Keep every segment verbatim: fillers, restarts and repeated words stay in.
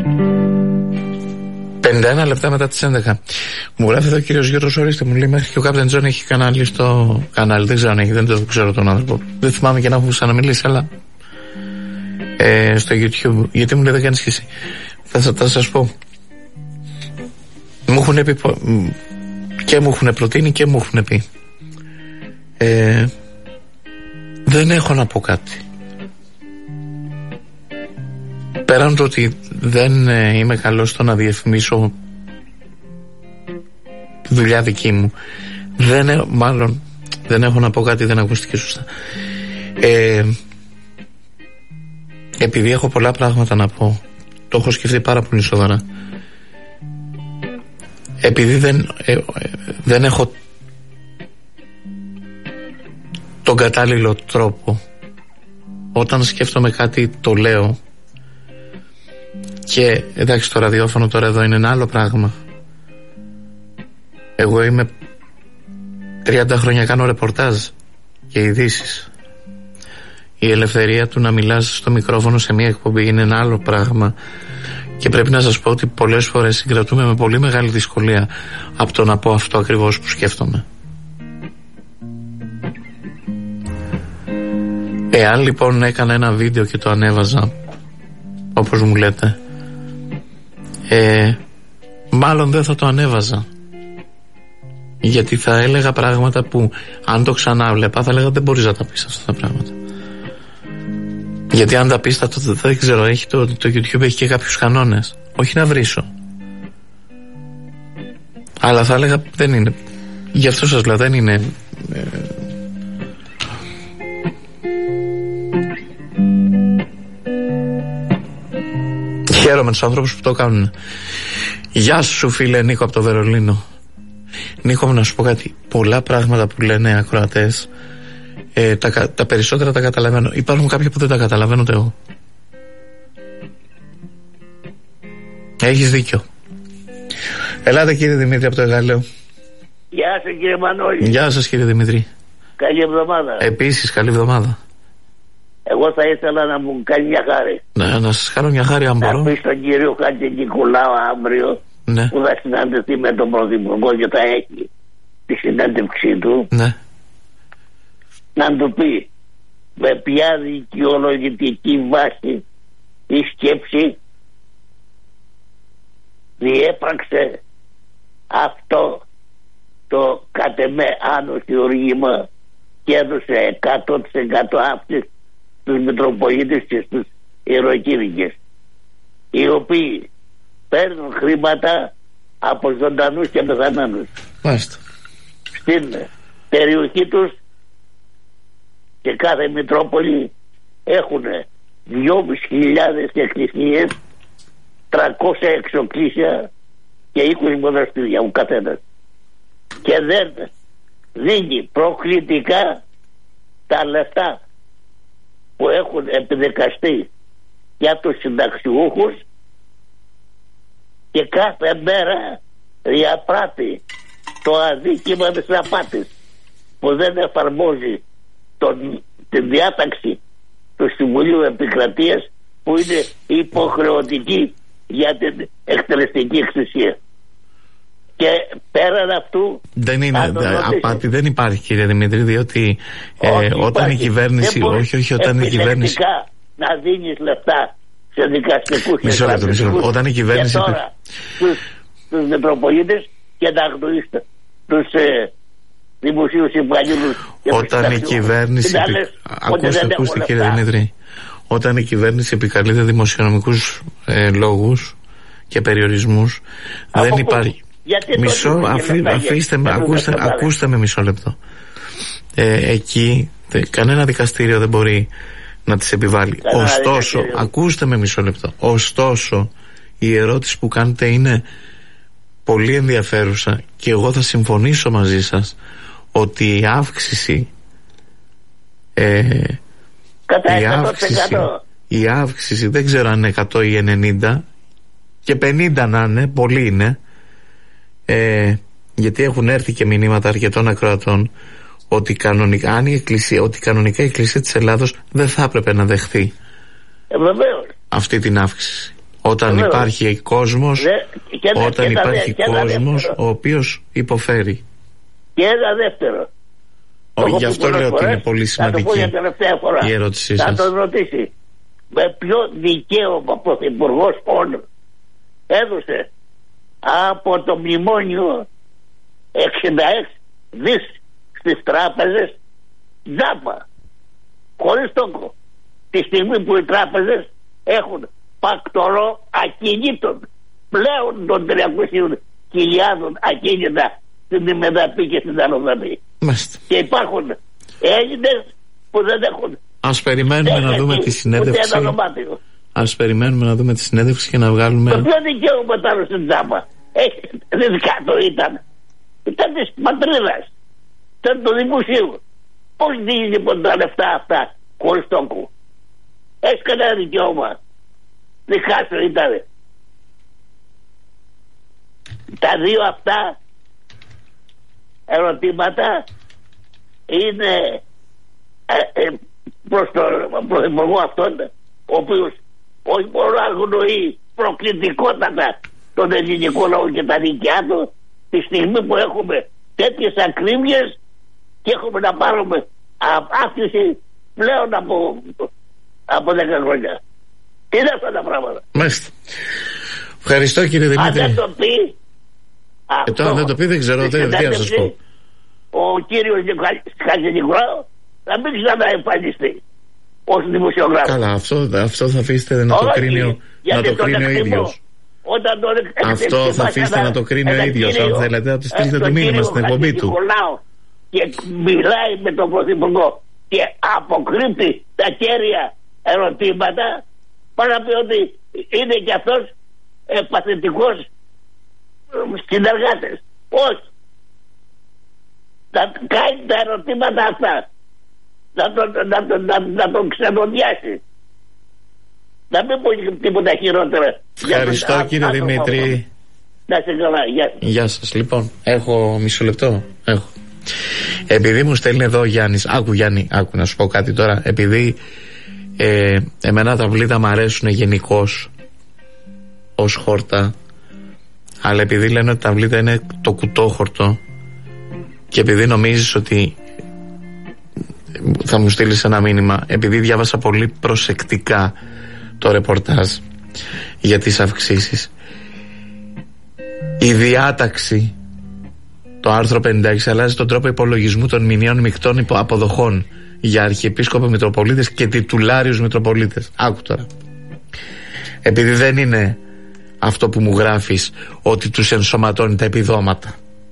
πενήντα ένα λεπτά μετά τις έντεκα. Μου γράφει εδώ ο κύριος Γιώργος, ορίστε, μου λέει μέχρι και ο Captain John έχει κανάλι στο κανάλι. Δεν ξέρω αν έχει, δεν το ξέρω τον άνθρωπο. Δεν θυμάμαι και να έχω ξαναμιλήσει, αλλά ε, στο YouTube. Γιατί μου λέει δεν κάνεις και εσύ? Θα, θα, θα σας πω. Μου έχουν πει και μου έχουν προτείνει και μου έχουν πει. Ε, δεν έχω να πω κάτι. Πέραν το ότι δεν ε, είμαι καλός στο να διαφημίσω τη δουλειά δική μου, δεν έχω, μάλλον δεν έχω να πω κάτι, δεν ακούστηκε σωστά. Ε, επειδή έχω πολλά πράγματα να πω, το έχω σκεφτεί πάρα πολύ σοβαρά. Επειδή δεν, ε, ε, δεν έχω τον κατάλληλο τρόπο, όταν σκέφτομαι κάτι το λέω. Και εντάξει, το ραδιόφωνο τώρα εδώ είναι ένα άλλο πράγμα. Εγώ είμαι τριάντα χρόνια, κάνω ρεπορτάζ και ειδήσεις. Η ελευθερία του να μιλάς στο μικρόφωνο σε μια εκπομπή είναι ένα άλλο πράγμα. Και πρέπει να σας πω ότι πολλές φορές συγκρατούμε με πολύ μεγάλη δυσκολία από το να πω αυτό ακριβώς που σκέφτομαι. Εάν λοιπόν έκανα ένα βίντεο και το ανέβαζα, όπως μου λέτε, ε, μάλλον δεν θα το ανέβαζα, γιατί θα έλεγα πράγματα που αν το ξανά βλέπα θα έλεγα δεν μπορείς να τα πεις αυτά τα πράγματα. Γιατί αν τα πεις, τότε δεν ξέρω, έχει το, το YouTube έχει και κάποιους κανόνες. Όχι να βρίσω, αλλά θα έλεγα δεν είναι. Γι' αυτό σας λέω, δεν είναι ε, χαίρομαι τους ανθρώπους που το κάνουν. Γεια σου φίλε Νίκο από το Βερολίνο. Νίκο μου, να σου πω κάτι. Πολλά πράγματα που λένε ακροατές, ε, τα, τα περισσότερα τα καταλαβαίνω. Υπάρχουν κάποια που δεν τα καταλαβαίνω ούτε εγώ. Έχεις δίκιο. Ελάτε κύριε Δημήτρη από το Εγάλεο. Γεια σας κύριε Μανώλη. Γεια σας κύριε Δημήτρη. Καλή εβδομάδα. Επίσης καλή εβδομάδα. Εγώ θα ήθελα να μου κάνει μια χάρη. Ναι, να σας κάνω μια χάρη αν μπορώ. Να πει στον κύριο Χατζη Νικολάου αύριο, ναι, που θα συναντηθεί με τον Πρωθυπουργό και θα έχει τη συνέντευξή του, ναι, να του πει με ποια δικαιολογητική βάση η σκέψη διέπραξε αυτό το κατ' εμέ άνοχιοργήμα και έδωσε εκατό τοις εκατό αύξηση στους Μητροπολίτες και στους ιεροκήρυκες, οι οποίοι παίρνουν χρήματα από ζωντανούς και πεθαμένους. Μάλιστα. Στην περιοχή τους και κάθε Μητρόπολη έχουν δυόμισι χιλιάδες εκκλησίες, τριακόσια εξοκλήσια και είκοσι μοναστήρια ο καθένας, και δεν δίνει προκλητικά τα λεφτά που έχουν επιδεκαστεί για τους συνταξιούχους και κάθε μέρα διαπράττει το αδίκημα της απάτης που δεν εφαρμόζει τον, την διάταξη του Συμβουλίου Επικρατείας που είναι υποχρεωτική για την εκτελεστική εξουσία. Και πέραν αυτού δεν είναι απάτη, δεν υπάρχει κύριε Δημήτρη, διότι ε, όταν υπάρχει η κυβέρνηση δεν όχι, όχι, όταν η κυβέρνηση να δίνεις λεφτά σε δικαστικούς μισό λεπτό, μισό λεπτό. Όταν η κυβέρνηση και τώρα τους, τους Μητροπολίτες και τα αγνοήστε τους ε, δημοσίους υπαλλήλους. Όταν η κυβέρνηση επι... ακούστε, ακούστε κύριε Δημήτρη, όταν η κυβέρνηση επικαλείται δημοσιονομικούς ε, λόγους και περιορισμούς, από δεν υπάρχει. Μισό, αφή, αφήστε με, ακούστε, ακούστε με μισό λεπτό. Ε, εκεί δε, κανένα δικαστήριο δεν μπορεί να τις επιβάλλει. Κανένα Ωστόσο, δικαστήριο. ακούστε με μισό λεπτό. Ωστόσο, η ερώτηση που κάνετε είναι πολύ ενδιαφέρουσα και εγώ θα συμφωνήσω μαζί σας ότι η αύξηση ε, Κατά η αύξηση, η αύξηση δεν ξέρω αν είναι εκατό ή ενενήντα και πενήντα να είναι, πολύ είναι. Ε, γιατί έχουν έρθει και μηνύματα αρκετών ακροατών ότι κανονικά, αν η εκκλησία, ότι κανονικά η Εκκλησία της Ελλάδος δεν θα έπρεπε να δεχθεί ε, αυτή την αύξηση. Όταν Βέβαια. υπάρχει κόσμος, Δε, και, όταν και υπάρχει και κόσμος ο οποίος υποφέρει. Και ένα δεύτερο. Όχι, γι' αυτό λέω ότι είναι πολύ σημαντική η ερώτησή σας. Θα τον ρωτήσει με ποιο δικαίωμα ο Πρωθυπουργός όλων έδωσε από το μνημόνιο εξήντα έξι δις στις τράπεζες τζάμπα, χωρίς τόκο, τη στιγμή που οι τράπεζες έχουν πακτορό ακινήτων πλέον των τριακόσιων χιλιάδων ακίνητα στην Ημεδαπή και στην Αλοδαπή. Και υπάρχουν Έλληνες που δεν έχουν. Ας περιμένουμε να δούμε τη συνέντευξη. Ας περιμένουμε να δούμε τη συνέντευξη και να βγάλουμε. Το ποιο δικαίωμα ήταν στην τζάμπα? Δεν κάτω ήταν. Ήταν της πατρίδας. Ήταν του δημοσίου. Πώς δίνει λοιπόν τα λεφτά αυτά χωρίς τόκο? Έχεις κανένα δικαίωμα? Δικά σου ήταν. Τα δύο αυτά ερωτήματα είναι ε, ε, προς τον Πρωθυπουργό αυτόν, ο οποίος όχι μόνο αγνοεί προκλητικότατα τον ελληνικό λαό και τα δικιά του, τη στιγμή που έχουμε τέτοιες ακρίβειες και έχουμε να πάρουμε αύξηση πλέον από, από δέκα χρόνια. Τι είναι αυτά τα πράγματα? Μάλιστα. Ευχαριστώ κύριε Δημήτρη. Αν δεν το πει ε, τώρα δεν το πει δεν ξέρω τι να σας πω. Ο κύριος Χατζηνικολάου θα μην ξαναεμφανιστεί ως δημοσιογράφος. Καλά, αυτό, αυτό θα αφήσετε να το κρίνει ο, να το κρίνει ο ίδιος. Τον αυτό θα αφήσετε να το κρίνει ο ίδιος. Αν θέλετε να του στείλετε το μήνυμα στην εκπομπή του. Και μιλάει με τον Πρωθυπουργό και αποκρύπτει τα κέρια ερωτήματα, para να πει ότι είναι και αυτός ε, παθητικός συνεργάτες. Όχι. Να κάνει τα ερωτήματα αυτά. Να τον, να, να, να, να τον ξενοδιάσει. Να μην πω τίποτα χειρότερα. Ευχαριστώ τον, κύριε α, Δημήτρη. Να σε καλά. Γεια σας. Γεια σας. Λοιπόν, έχω μισό λεπτό. Έχω. Επειδή μου στέλνει εδώ ο Γιάννης. Άκου Γιάννη, άκου να σου πω κάτι τώρα. Επειδή ε, εμένα τα βλήτα μου αρέσουν γενικώς ως χόρτα, αλλά επειδή λένε ότι τα βλήτα είναι το κουτόχορτο και επειδή νομίζεις ότι θα μου στείλεις ένα μήνυμα, επειδή διάβασα πολύ προσεκτικά το ρεπορτάζ για τις αυξήσεις, η διάταξη, το άρθρο πενήντα έξι, αλλάζει τον τρόπο υπολογισμού των μηνιαίων μεικτών αποδοχών για αρχιεπίσκοπο Μητροπολίτες και τιτουλάριους Μητροπολίτες. Άκου τώρα. Επειδή δεν είναι αυτό που μου γράφεις ότι τους ενσωματώνει τα επιδόματα,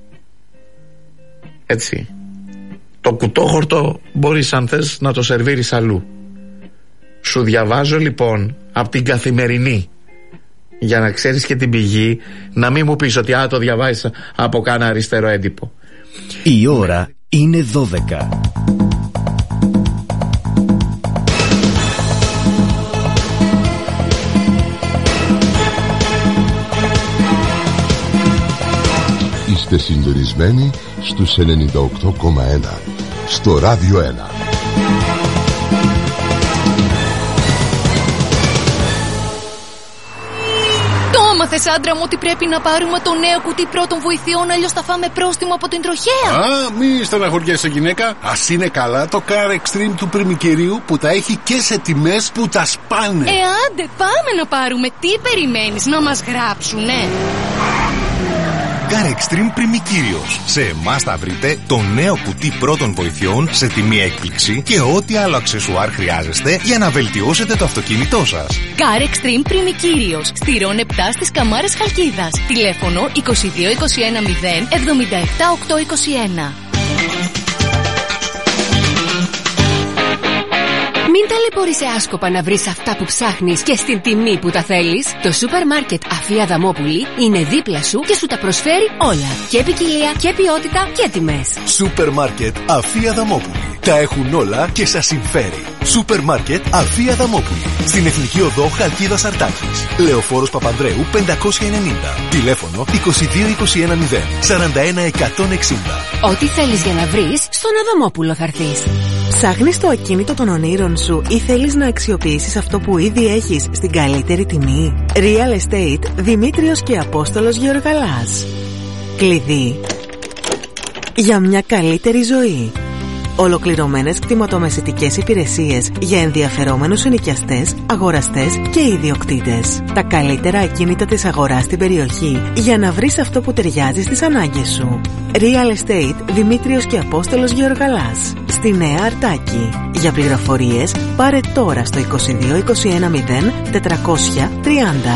έτσι, το κουτόχορτο μπορείς αν θες να το σερβίρεις αλλού. Σου διαβάζω λοιπόν από την Καθημερινή, για να ξέρεις και την πηγή, να μην μου πεις ότι α, το διαβάζεις από κάνα αριστερό έντυπο. Η ώρα είναι δώδεκα. Είστε συντονισμένοι στους ενενήντα οκτώ κόμμα ένα στο Ράδιο ένα. Έμαθες, άντρα μου, ότι πρέπει να πάρουμε το νέο κουτί πρώτων βοηθειών, αλλιώς θα φάμε πρόστιμο από την τροχέα. Α, μη στεναχωριέσαι γυναίκα. Ας είναι καλά το Car Extreme του Πριμικερίου που τα έχει και σε τιμές που τα σπάνε. Ε, άντε, πάμε να πάρουμε. Τι περιμένεις, να μας γράψουνε? Car Extreme Πριμικύριος. Σε εμάς θα βρείτε το νέο κουτί πρώτων βοηθειών σε τιμή έκπληξη και ό,τι άλλο αξεσουάρ χρειάζεστε για να βελτιώσετε το αυτοκίνητό σας. Car Extreme Πριμικύριος. Στηρών επτά στις Καμάρες Χαλκίδας. Τηλέφωνο είκοσι δύο είκοσι ένα μηδέν εβδομήντα επτά οκτακόσια είκοσι ένα. Μην ταλαιπωρείσαι άσκοπα να βρεις αυτά που ψάχνεις και στην τιμή που τα θέλεις. Το σούπερ μάρκετ Αφία Δαμόπουλη είναι δίπλα σου και σου τα προσφέρει όλα. Και ποικιλία και ποιότητα και τιμές. Σούπερ μάρκετ Αφία Δαμόπουλη. Τα έχουν όλα και σας συμφέρει. Σούπερ Μάρκετ Αφία Δαμόπουλη. Στην Εθνική Οδό Χαλκίδας Αρτάκης. Λεωφόρος Παπανδρέου πεντακόσια ενενήντα. Τηλέφωνο είκοσι δύο είκοσι ένα μηδέν σαράντα ένα εκατόν εξήντα. Ό,τι θέλεις για να βρεις, στον Αδαμόπουλο θα έρθεις. Ψάχνεις το ακίνητο των ονείρων σου ή θέλεις να αξιοποιήσεις αυτό που ήδη έχεις στην καλύτερη τιμή? Real Estate Δημήτριος και Απόστολος Γεωργαλάς. Κλειδί για μια καλύτερη ζωή. Ολοκληρωμένες κτηματομεσητικές υπηρεσίες για ενδιαφερόμενους ενοικιαστές, αγοραστές και ιδιοκτήτες. Τα καλύτερα ακίνητα της αγοράς στην περιοχή για να βρεις αυτό που ταιριάζει στις ανάγκες σου. Real Estate Δημήτριος και Απόστολος Γεωργαλάς. Στη Νέα Αρτάκη. Για πληροφορίες πάρε τώρα στο είκοσι δύο είκοσι ένα μηδέν τετρακόσια τριάντα.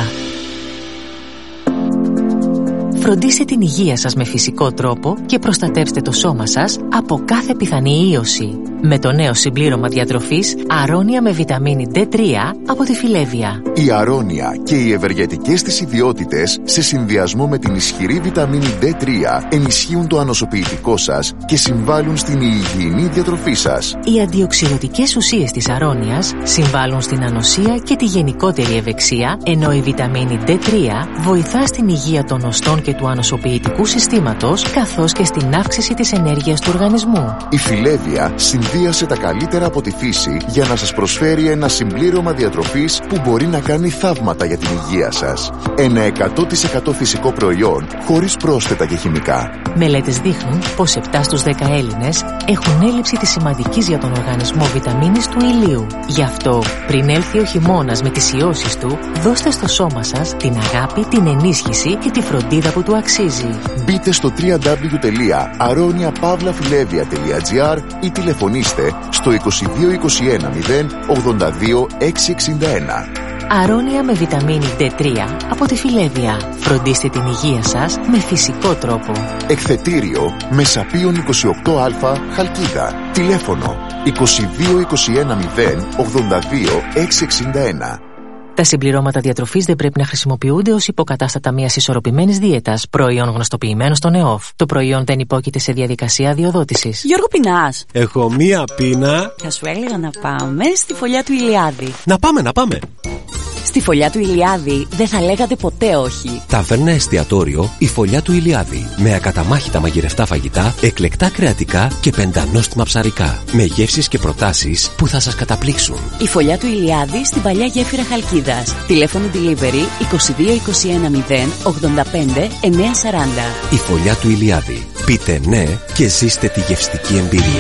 Φροντίστε την υγεία σας με φυσικό τρόπο και προστατεύστε το σώμα σας από κάθε πιθανή ίωση. Με το νέο συμπλήρωμα διατροφής Αρώνια με βιταμίνη ντι τρία από τη Φιλέβια. Η Αρώνια και οι ευεργετικές της ιδιότητες σε συνδυασμό με την ισχυρή βιταμίνη ντι τρία ενισχύουν το ανοσοποιητικό σας και συμβάλλουν στην υγιεινή διατροφή σας. Οι αντιοξυδοτικές ουσίες της Αρώνιας συμβάλλουν στην ανοσία και τη γενικότερη ευεξία, ενώ η βιταμίνη ντι τρία βοηθά στην υγεία των οστών και του ανοσοποιητικού συστήματος, καθώς και στην αύξηση της ενέργειας του οργανισμού. Η Φιλέβια συνδύασε τα καλύτερα από τη φύση για να σας προσφέρει ένα συμπλήρωμα διατροφής που μπορεί να κάνει θαύματα για την υγεία σας. Ένα εκατό τοις εκατό φυσικό προϊόν χωρίς πρόσθετα και χημικά. Μελέτες δείχνουν πως επτά στους δέκα Έλληνες έχουν έλλειψη της σημαντικής για τον οργανισμό βιταμίνης του ηλίου. Γι' αυτό, πριν έλθει ο χειμώνας με τις ιώσεις του, δώστε στο σώμα σας την αγάπη, την ενίσχυση και τη φροντίδα που του αξίζει. Μπείτε στο double-u double-u double-u τελεία aronia pavla filevia τελεία gr ή τηλεφωνήστε στο είκοσι δύο είκοσι ένα μηδέν ογδόντα δύο εξακόσια εξήντα ένα. Αρώνια με βιταμίνη ντι τρία από τη Φιλέβια. Φροντίστε την υγεία σας με φυσικό τρόπο. Εκθετήριο Μεσαπίων είκοσι οκτώ α Χαλκίδα. Τηλέφωνο είκοσι δύο είκοσι ένα μηδέν ογδόντα δύο εξακόσια εξήντα ένα. Τα συμπληρώματα διατροφής δεν πρέπει να χρησιμοποιούνται ως υποκατάστατα μιας ισορροπημένης δίαιτας, προϊόν γνωστοποιημένο στον ΕΟΦ. Το προϊόν δεν υπόκειται σε διαδικασία αδειοδότησης. Γιώργο, πεινάς? Έχω μία πείνα. Θα σου έλεγα να πάμε στη φωλιά του Ηλιάδη. Να πάμε, να πάμε. Στη φωλιά του Ηλιάδη δεν θα λέγατε ποτέ όχι. Ταβέρνα εστιατόριο η Φωλιά του Ηλιάδη. Με ακαταμάχητα μαγειρευτά φαγητά, εκλεκτά κρεατικά και πεντανόστιμα ψαρικά. Με γεύσεις και προτάσεις που θα σας καταπλήξουν. Η Φωλιά του Ηλιάδη στην παλιά γέφυρα Χαλκίδας. Τηλέφωνο delivery είκοσι δύο είκοσι ένα μηδέν ογδόντα πέντε εννιακόσια σαράντα. Η Φωλιά του Ηλιάδη. Πείτε ναι και ζήστε τη γευστική εμπειρία.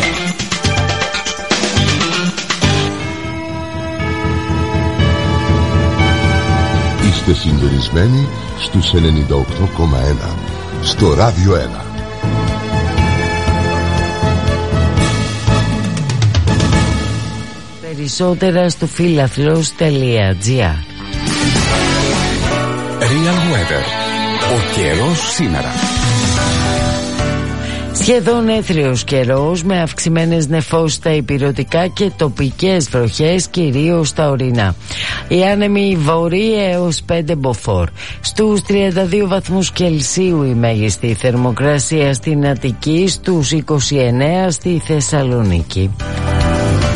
Είστε συντονισμένοι στους ενενήντα οκτώ κόμμα ένα στο Ράδιο ένα. Περισσότερα στο φίλαθλος τελεία τζι άρ. Real Weather. Ο καιρός σήμερα. Σχεδόν έθριος καιρός με αυξημένες νεφώσεις στα ηπειρωτικά και τοπικές βροχές κυρίως στα ορεινά. Οι άνεμοι βορεί έως πέντε μποφόρ. Στους τριάντα δύο βαθμούς Κελσίου η μέγιστη θερμοκρασία στην Αττική, στους είκοσι εννέα στη Θεσσαλονίκη.